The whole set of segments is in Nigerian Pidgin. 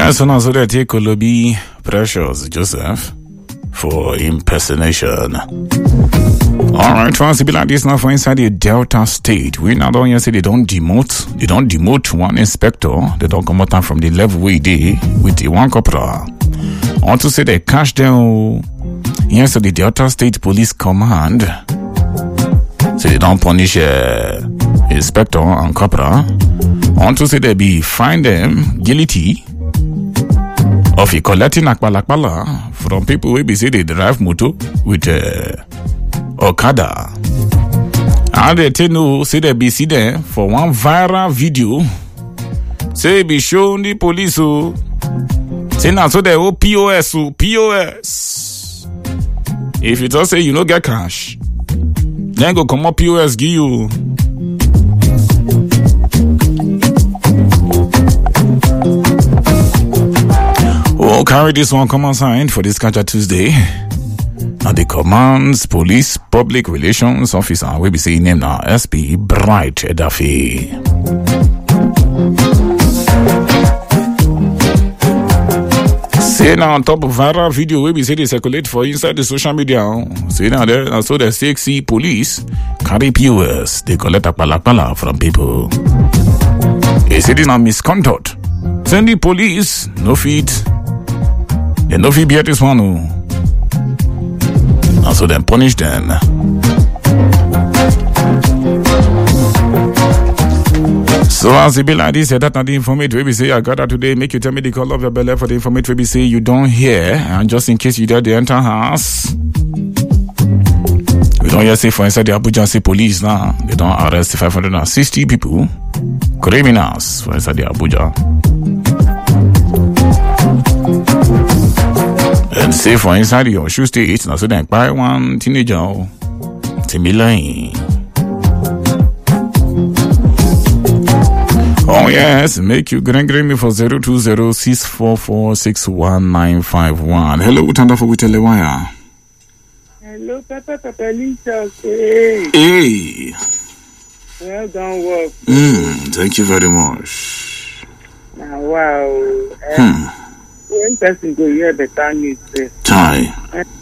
Yes, and also they take Kolobi Precious Joseph for impersonation. Alright, once it be like this now for inside the Delta State. We now don't say they don't demote one inspector, they don't come out from the level we did with the one corporal. I want to say they cash them yes, so the Delta State Police Command. So they don't punish inspector and corporal. I want to say they be find them guilty of collecting akpala from people who be say they drive motor with Okada. And they tell no say they be see them for one viral video. Say be showing the police who say now so they will POS. If you just say you no get cash, then go come up POS give you. Oh, carry this one come outside for this Catcher Tuesday. Now the Commands Police Public Relations Officer will be saying name now SP Bright Edafe. Say now on top of viral video we be say they circulate for inside the social media. Say now there so the sexy police carry POS, they collect a pala from people. They say this now misconduct. Send the police no feet. They no fit beat this one. And so then punish them. So as it be like this, that not the information we say I got that today. Make you tell me the color of your belly for the information we say you don't hear. And just in case you dare the enter house. We don't yet say for inside the Abuja State Police now. They don't arrest 560 people. Criminals for inside the Abuja. And say for inside the Oshu State, now so then buy one teenager, Timilane. Oh yes, make you green me for 020-644-61951. Hello, Utanda for Witelewaya. Hello, Papa Lisa. Hey. Well done work. Thank you very much. Wow. One person go hear better news. Time.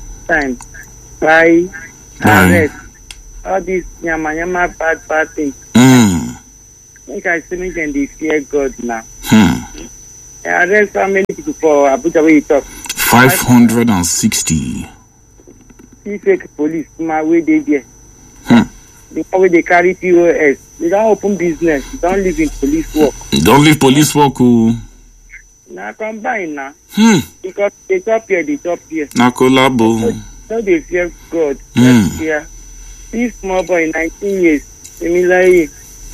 Bye. Arrest. All these yama bad things. Make I say make them they fear God now. Arrest how many people for Abuja where you talk? 560. See fake police my way they there. The way they carry POS. They don't open business. They don't live in police work. Don't leave police work. Now combine now. Because they top here. Na collabo. So they fear God. Fear. This small boy, 19 years, similarly.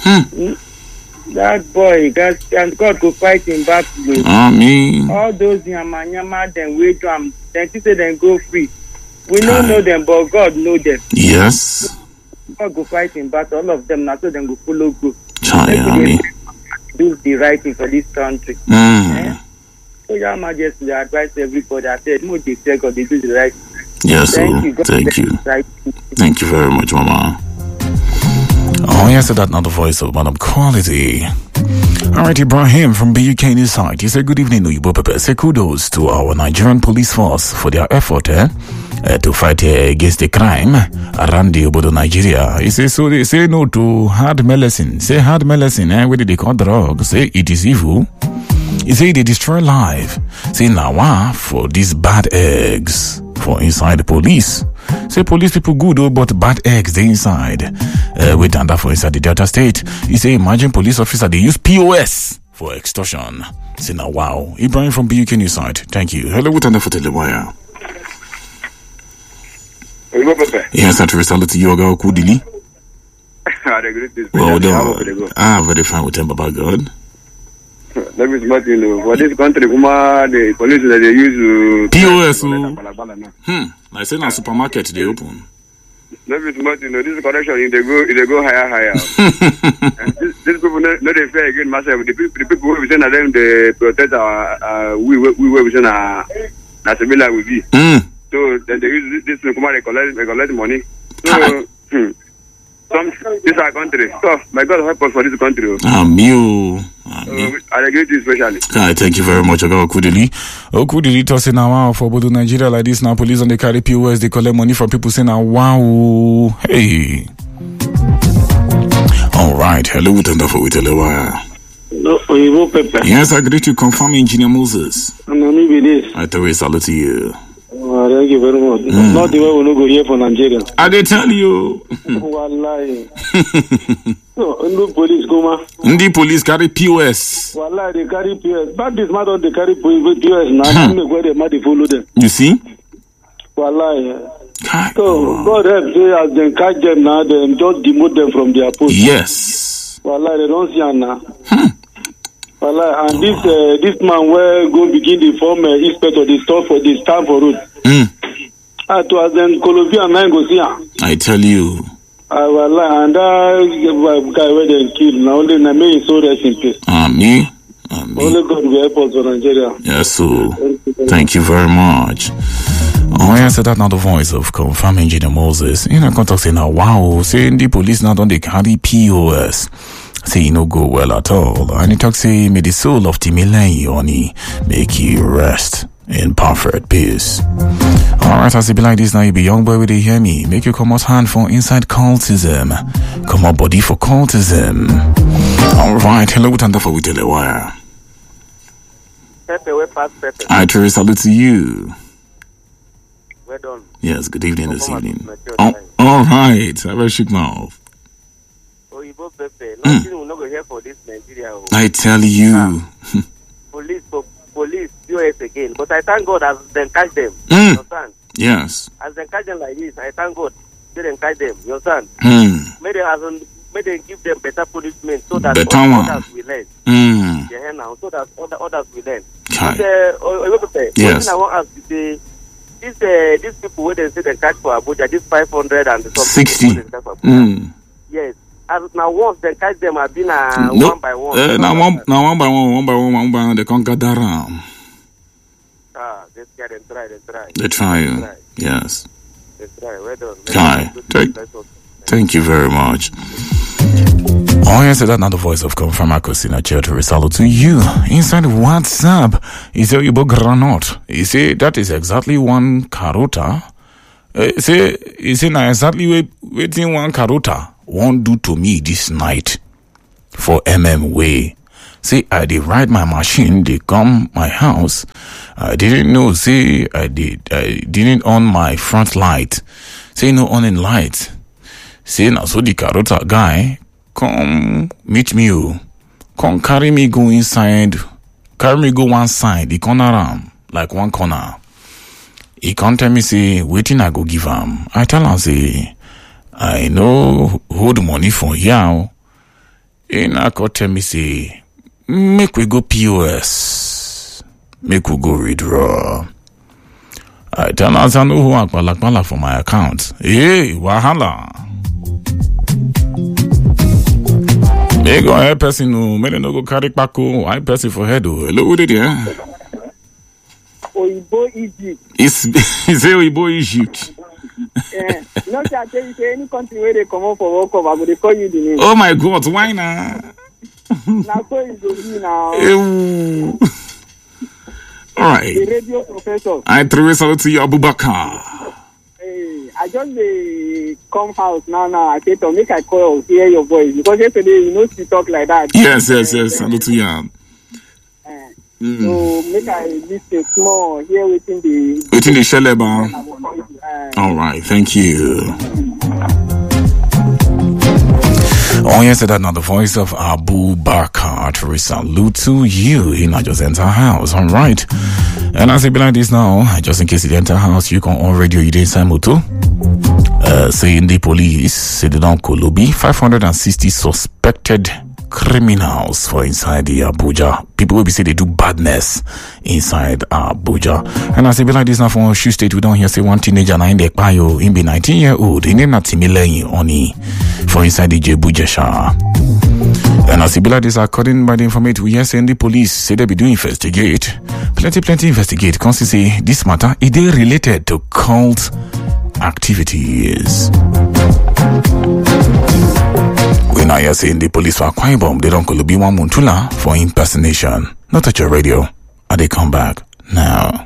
That boy, and God go fight in battle. Amen. All those yama them wait to them. Then say them go free. We don't know them, but God know them. Yes. God go fight in battle. All of them now, so them go follow go. Amen. Do the right thing for this country. So Your Majesty, I advise everybody. I said, no, they fear God, they do the right thing. Yes, thank you. Thank you very much, Mama. Oh, yes, so that's not the voice of Madam Quality. All right, Ibrahim from BUK News site. He said, good evening, Uyibo Pepe. Say kudos to our Nigerian police force for their effort to fight against the crime around the Obodo, Nigeria. He says, so they say no to hard medicine. Say hard medicine, what did they call drugs? Say it is evil. He say they destroy life. Say now for these bad eggs for inside the police. Say police people good but bad eggs they inside. We done that for inside the Delta State. He say imagine police officer they use POS for extortion. Say now wow. Ibrahim from BUK News site. Thank you. Hello, what for Telewire? Yes, that result to Yoga Kudili. Well, very fine with him, Baba God. That is what you know. For this country, the police that they use POS. I say now supermarket they open. That is what you know. This correction they go higher. And these people no they fear again myself. The people who we send them they protect our we say na similar will be. So then they use this to come and collect money. So this our country. So, my God help us for this country. Amen. I agree with you especially. Thank you very much, Oga Okudili. Okudili tossing now wow for both Nigeria like this now. Police on the carry POS, they collect money from people saying wow. Hey. All right. Hello, wonderful with Elewire. No, Pepe. Yes, I agree to confirm Engineer Moses. I throw a salute to you. Thank you very much. Not the way we no go here for Nigeria. I did tell you. Wallahi. No police come. The police carry POS. Wallahi, they carry POS. But this matter they carry POS now. Make where they might follow them. You see? Wallahi. So God help say as they catch them now, they just demote them from their post. Yes. Wallahi, they don't see them now. And this man where go begin the form inspector the store for the stand for road. To as then Colombia and go see her. I tell you. And that guy where they kill now only may so rest in peace. Amen. Only God will help us for Nigeria. Yes, so thank you very much. Oh, yes, that now the voice of confirm Engineer Moses. In a context now, wow, saying the police now don't they carry POS. Say no go well at all. And he talks say may the soul of Timilen Yoni make you rest in perfect peace. Alright, as it be like this now, you be young boy, will they hear me? Make you come out hand for inside cultism. Come out body for cultism. Alright, hello, wonderful with Elewire. Pepe, we pass Pepe. I truly salute to you. Well done. Yes, good evening this evening. Alright, I will shook mouth. Pepe, nothing will not go here for this Nigeria. I tell you. Police, POS again. But I thank God as they catch them. You understand? Yes. As they catch them like this, I thank God they didn't catch them. You understand? May they give them better punishment so that others will learn. Yeah, now, so that others will learn. Yes. I want to ask you, these people where they say they catch for Abuja, this 500 and something. 60. Yes. As now once they catch them have been one by one. Now one by one they conquer Daram. They try. They try. Yes. They try. Well done. Thank you very much. Oh yes, that's not the voice of Confirm Akosina Church. Salute to you. Inside WhatsApp, he said you granite. He said that is exactly one carota. He say now exactly waiting one carota won't do to me this night for way. Say I did ride my machine, they come my house. I didn't know, say I didn't on my front light. Say no on in light. Say now so the carota guy come meet me. Come carry me go inside. Carry me go one side, the corner arm, like one corner. He can't tell me say waiting I go give him. I tell him say I know hold money for you. And I could tell me say make we go POS. Make we go withdraw. I tell him I know who akbalakbala for my account. Hey, wahala. They go help person who may no go carry pako. I person for head. Hello, what did you? Oyibo Egypt. It's Oyibo Egypt. Not I tell you any country where they come up for World Cup, I will call you the name. Oh my God, why now? Now so is the now. All right. The radio professor. I throw a salute to you, Abubakar. Hey, I just come house now. I say to make I call hear your voice because yesterday you know she talk like that. Yes. Salute to you. So make I listen small here within the Sheleba. All right, thank you. Oh yes, that's not the voice of Abu Bakar. To salute to you. He not just enter house. All right. And as it be like this now, just in case you enter house, you can on radio you didn't sign moto. Saying the police say they don't Kolobi 560 suspected criminals for inside the Abuja. People will be say they do badness inside Abuja. And as it be like this now for Oshu State, we don't hear say one teenager na in the Payo, in be 19-year-old. He name na Timilen Oni for inside the Jebujesha. And as it be like this, according by the information we hear saying the police say they be doing investigate. Plenty investigate. Cause say this matter is they related to cult activities. We're now here saying the police for Akwa Ibom, they don't call Obi Muntula for impersonation. Not at your radio. And they come back now.